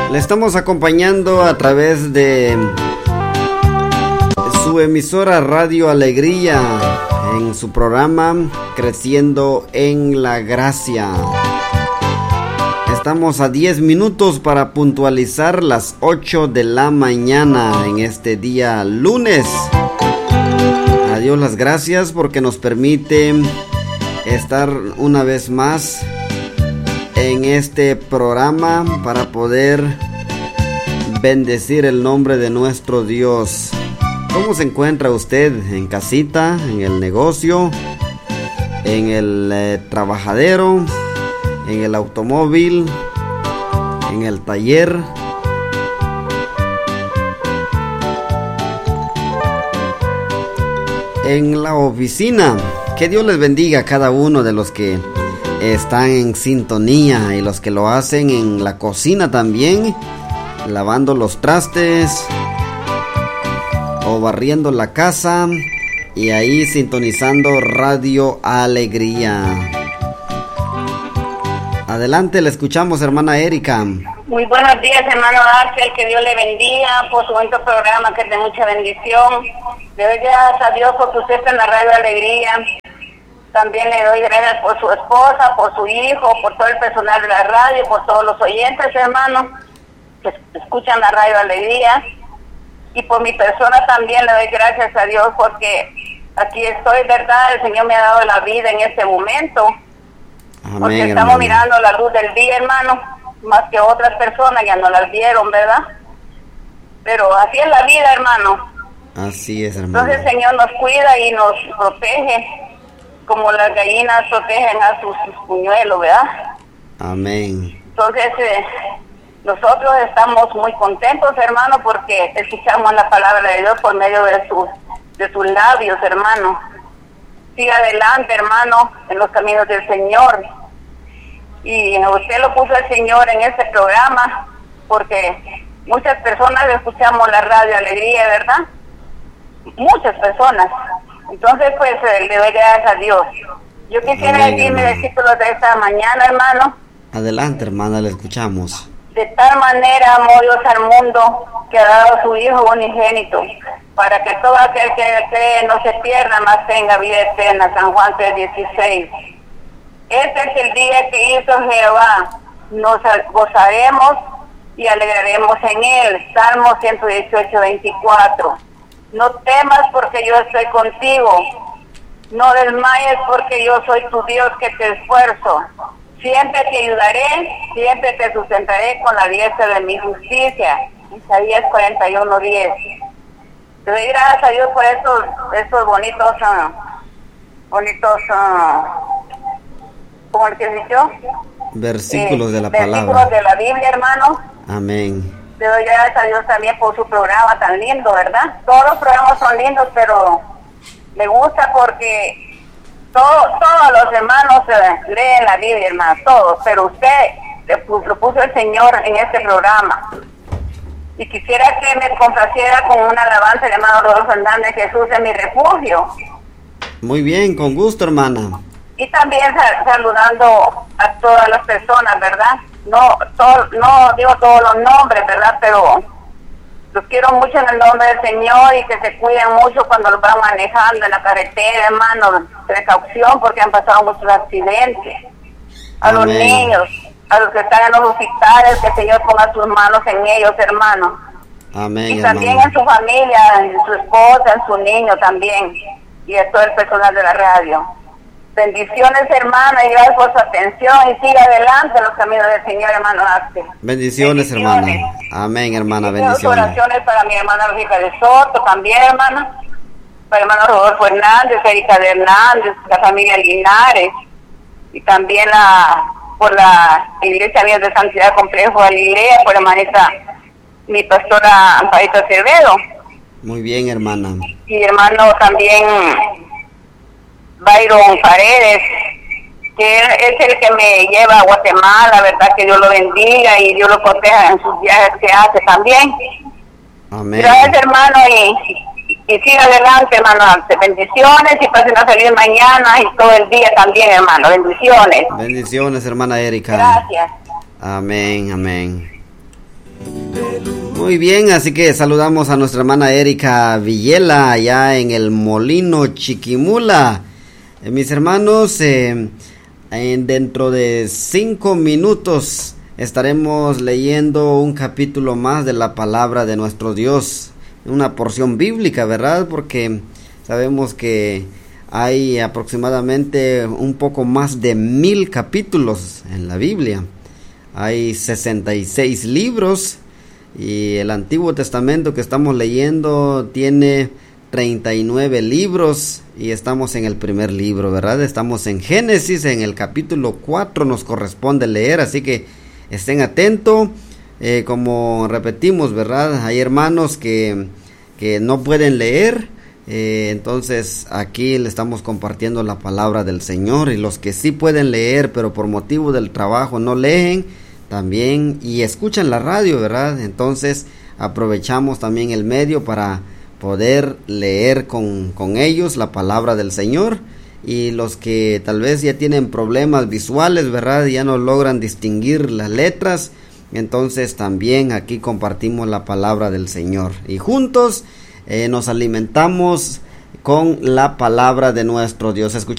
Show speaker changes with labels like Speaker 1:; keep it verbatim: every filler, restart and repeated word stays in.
Speaker 1: Le estamos acompañando a través de su emisora Radio Alegría en su programa Creciendo en la Gracia. Estamos a diez minutos para puntualizar las ocho de la mañana en este día lunes. A Dios las gracias porque nos permite estar una vez más en este programa para poder bendecir el nombre de nuestro Dios. ¿Cómo se encuentra usted? ¿En casita? ¿En el negocio? ¿En el eh, trabajadero? ¿En el automóvil? ¿En el taller? ¿En la oficina? Que Dios les bendiga a cada uno de los que están en sintonía y los que lo hacen en la cocina también, lavando los trastes o barriendo la casa y ahí sintonizando Radio Alegría. Adelante, le escuchamos, hermana Erika.
Speaker 2: Muy buenos días, hermano Axel, que Dios le bendiga por su buen programa, que es de mucha bendición. Le doy gracias a Dios por que usted está en la Radio Alegría. También le doy gracias por su esposa, por su hijo, por todo el personal de la radio, por todos los oyentes, hermanos, que escuchan la Radio Alegría. Y por mi persona también le doy gracias a Dios porque aquí estoy, ¿verdad? El Señor me ha dado la vida en este momento. Amén, porque estamos hermano. Mirando la luz del día, hermano, más que otras personas ya no las vieron, ¿verdad? Pero así es la vida, hermano.
Speaker 1: Así es, hermano.
Speaker 2: Entonces el Señor nos cuida y nos protege, como las gallinas protegen a sus, sus puñuelos, ¿verdad?
Speaker 1: Amén.
Speaker 2: Entonces, eh, nosotros estamos muy contentos, hermano, porque escuchamos la palabra de Dios por medio de sus, de sus labios, hermano. Siga adelante, hermano, en los caminos del Señor. Y usted lo puso el Señor en este programa, porque muchas personas escuchamos la Radio Alegría, ¿verdad? Muchas personas. Entonces, pues, eh, le doy gracias a Dios. Yo quisiera
Speaker 1: Amén,
Speaker 2: decir mis
Speaker 1: hermano.
Speaker 2: versículos de esta mañana, hermano.
Speaker 1: Adelante, hermana, le escuchamos.
Speaker 2: De tal manera amó Dios al mundo que ha dado a su Hijo unigénito, para que todo aquel que cree no se pierda, mas tenga vida eterna. San Juan tres dieciséis. Este es el día que hizo Jehová. Nos gozaremos y alegraremos en él. Salmo ciento dieciocho, veinticuatro. No temas porque yo estoy contigo. No desmayes porque yo soy tu Dios que te esfuerzo. Siempre te ayudaré, siempre te sustentaré con la diestra de mi justicia. Isaías cuarenta y uno, diez. Te doy gracias a Dios por estos, estos bonitos, uh, bonitos, uh, ¿cómo el que dicho?
Speaker 1: Versículos
Speaker 2: eh,
Speaker 1: de la
Speaker 2: versículos
Speaker 1: palabra.
Speaker 2: de la Biblia, hermano.
Speaker 1: Amén.
Speaker 2: Le doy gracias a Dios también por su programa tan lindo, ¿verdad? Todos los programas son lindos, pero me gusta porque todo, todos los hermanos eh, leen la Biblia, hermano, todos, pero usted le, lo puso el Señor en este programa. Y quisiera que me complaciera con una alabanza del hermano Rodolfo Hernández, Jesús es mi refugio.
Speaker 1: Muy bien, con gusto, hermana.
Speaker 2: Y también sal, saludando a todas las personas, ¿verdad? No, todo, no digo todos los nombres, ¿verdad? Pero los quiero mucho en el nombre del Señor y que se cuiden mucho cuando los van manejando en la carretera, hermano. Precaución porque han pasado muchos accidentes. A Amén. Los niños, a los que están en los hospitales, que el Señor ponga sus manos en ellos, hermano.
Speaker 1: Amén.
Speaker 2: Y también
Speaker 1: hermano.
Speaker 2: En su familia, en su esposa, en su niño también. Y a todo el personal de la radio. Bendiciones, hermana, y gracias por su atención y siga adelante en los caminos del Señor, hermano Axel.
Speaker 1: Bendiciones, Bendiciones. hermana. Amén, hermana, bendiciones.
Speaker 2: Oraciones para mi hermana Rica de Soto, también, hermana. Para el hermano Rodolfo Hernández, Erika de Hernández, la familia Linares. Y también la, por la Iglesia Mía de Santidad Complejo Galilea, por la hermanita, mi pastora Amparito Acevedo.
Speaker 1: Muy bien, hermana.
Speaker 2: Y hermano también Byron Paredes, que él es el que me lleva a Guatemala, verdad, que Dios lo bendiga y Dios lo proteja en sus viajes que hace también.
Speaker 1: Amén.
Speaker 2: Gracias, hermano, y, y siga adelante, hermano. Bendiciones y pasen una feliz mañana y todo el día también, hermano. Bendiciones.
Speaker 1: Bendiciones, hermana Erika.
Speaker 2: Gracias.
Speaker 1: Amén, amén. Muy bien, así que saludamos a nuestra hermana Erika Villela allá en el Molino Chiquimula. Eh, mis hermanos, eh, en, dentro de cinco minutos estaremos leyendo un capítulo más de la palabra de nuestro Dios, una porción bíblica, ¿verdad? Porque sabemos que hay aproximadamente un poco más de mil capítulos en la Biblia. Hay sesenta y seis libros y el Antiguo Testamento que estamos leyendo tiene treinta y nueve libros y estamos en el primer libro, ¿verdad? Estamos en Génesis, en el capítulo cuatro nos corresponde leer, así que estén atentos. Eh, como repetimos, ¿verdad? Hay hermanos que, que no pueden leer, eh, entonces aquí le estamos compartiendo la palabra del Señor, y los que sí pueden leer pero por motivo del trabajo no leen también y escuchan la radio, ¿verdad? Entonces aprovechamos también el medio para poder leer con, con ellos la palabra del Señor. Y los que tal vez ya tienen problemas visuales, ¿verdad? Ya no logran distinguir las letras, entonces también aquí compartimos la palabra del Señor y juntos eh, nos alimentamos con la palabra de nuestro Dios. Escuchamos